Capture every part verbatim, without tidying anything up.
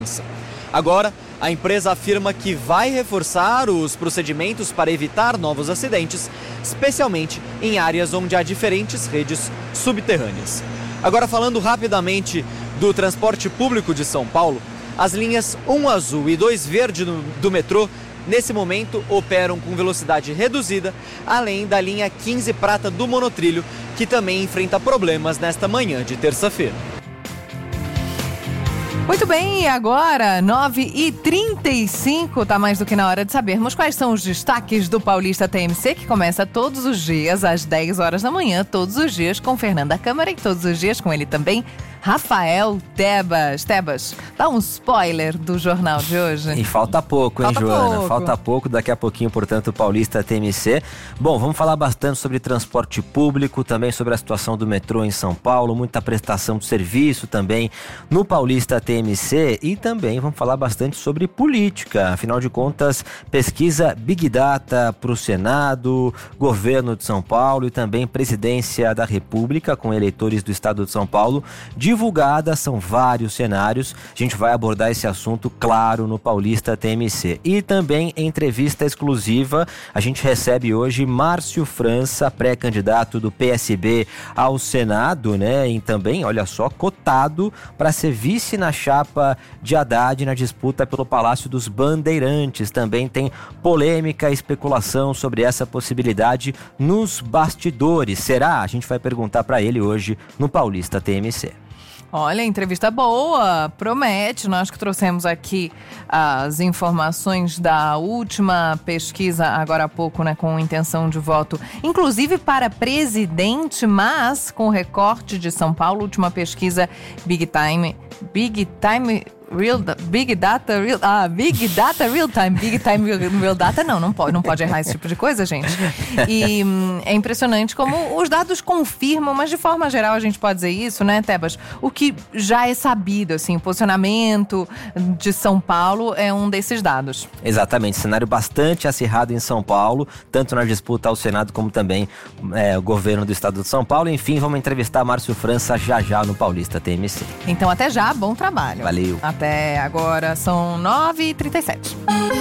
Agora, a empresa afirma que vai reforçar os procedimentos para evitar novos acidentes, especialmente em áreas onde há diferentes redes subterrâneas. Agora, falando rapidamente do transporte público de São Paulo, as linhas um azul e dois verde do metrô, nesse momento, operam com velocidade reduzida, além da linha quinze prata do monotrilho, que também enfrenta problemas nesta manhã de terça-feira. Muito bem, e agora, nove e trinta e cinco, tá mais do que na hora de sabermos quais são os destaques do Paulista T M C, que começa todos os dias às dez horas da manhã, todos os dias com Fernanda Câmara e todos os dias com ele também, Rafael Tebas. Tebas, dá um spoiler do jornal de hoje. E falta pouco, hein, falta Joana? Pouco. Falta pouco, daqui a pouquinho, portanto, o Paulista T M C. Bom, vamos falar bastante sobre transporte público, também sobre a situação do metrô em São Paulo, muita prestação de serviço também no Paulista T M C e também vamos falar bastante sobre política. Afinal de contas, pesquisa Big Data para o Senado, governo de São Paulo e também presidência da República com eleitores do estado de São Paulo, divulgada, são vários cenários. A gente vai abordar esse assunto, claro, no Paulista T M C. E também em entrevista exclusiva, a gente recebe hoje Márcio França, pré-candidato do P S B ao Senado, né? E também, olha só, cotado para ser vice na chapa de Haddad na disputa pelo Palácio dos Bandeirantes. Também tem polêmica e especulação sobre essa possibilidade nos bastidores. Será? A gente vai perguntar para ele hoje no Paulista T M C. Olha, entrevista boa, promete. Nós que trouxemos aqui as informações da última pesquisa, agora há pouco, né, com intenção de voto, inclusive para presidente, mas com recorte de São Paulo, última pesquisa Big Time, Big Time... Real, Big Data, Real, ah, Big Data Real Time, Big Time Real Data, não, não pode, não pode errar esse tipo de coisa, gente. E hum, é impressionante como os dados confirmam, mas de forma geral a gente pode dizer isso, né, Tebas? O que já é sabido, assim, o posicionamento de São Paulo é um desses dados. Exatamente, cenário bastante acirrado em São Paulo, tanto na disputa ao Senado como também é, o governo do estado de São Paulo. Enfim, vamos entrevistar Márcio França já já no Paulista T M C. Então até já, bom trabalho. Valeu. Até agora são nove e trinta e sete.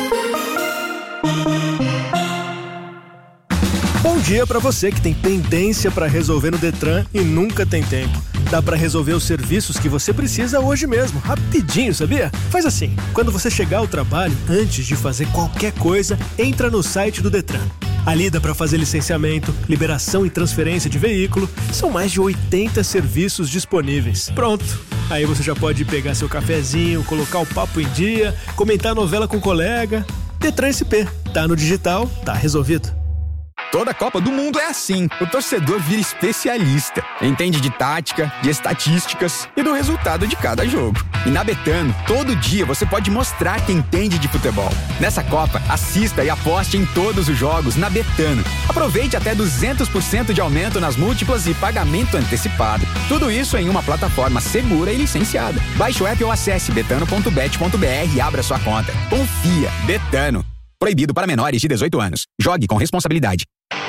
Bom dia para você que tem pendência para resolver no Detran e nunca tem tempo. Dá para resolver os serviços que você precisa hoje mesmo, rapidinho, sabia? Faz assim, quando você chegar ao trabalho, antes de fazer qualquer coisa, entra no site do Detran. Ali dá para fazer licenciamento, liberação e transferência de veículo. São mais de oitenta serviços disponíveis. Pronto! Aí você já pode pegar seu cafezinho, colocar o papo em dia, comentar a novela com o colega. Detran S P. Tá no digital, tá resolvido. Toda Copa do Mundo é assim. O torcedor vira especialista. Entende de tática, de estatísticas e do resultado de cada jogo. E na Betano, todo dia você pode mostrar que entende de futebol. Nessa Copa, assista e aposte em todos os jogos na Betano. Aproveite até duzentos por cento de aumento nas múltiplas e pagamento antecipado. Tudo isso em uma plataforma segura e licenciada. Baixe o app ou acesse betano ponto bet ponto b r e abra sua conta. Confia. Betano. Proibido para menores de dezoito anos. Jogue com responsabilidade.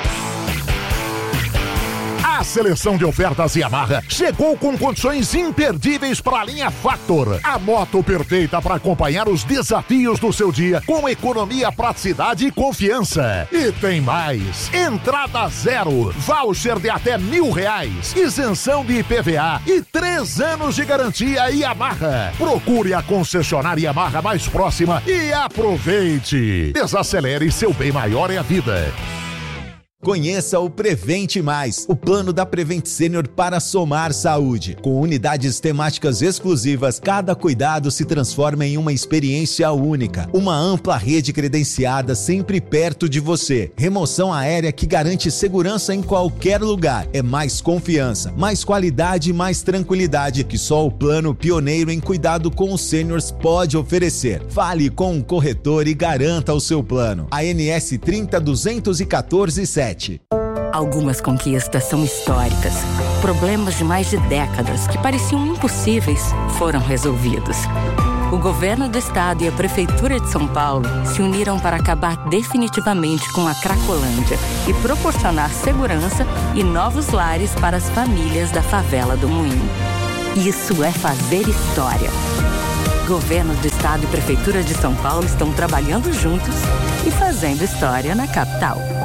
A seleção de ofertas Yamaha chegou com condições imperdíveis para a linha Factor. A moto perfeita para acompanhar os desafios do seu dia com economia, praticidade e confiança. E tem mais. Entrada zero, voucher de até mil reais, isenção de I P V A e três anos de garantia Yamaha. Procure a concessionária Yamaha mais próxima e aproveite. Desacelere, seu bem maior é a vida. Conheça o Prevente Mais, o plano da Prevent Senior para somar saúde. Com unidades temáticas exclusivas, cada cuidado se transforma em uma experiência única. Uma ampla rede credenciada sempre perto de você. Remoção aérea que garante segurança em qualquer lugar. É mais confiança, mais qualidade e mais tranquilidade que só o plano pioneiro em cuidado com os sêniors pode oferecer. Fale com um corretor e garanta o seu plano. A N S trinta duzentos e quatorze sete. Algumas conquistas são históricas. Problemas de mais de décadas que pareciam impossíveis foram resolvidos. O governo do estado e a prefeitura de São Paulo se uniram para acabar definitivamente com a Cracolândia e proporcionar segurança e novos lares para as famílias da favela do Moinho. Isso é fazer história. Governo do Estado e Prefeitura de São Paulo estão trabalhando juntos e fazendo história na capital.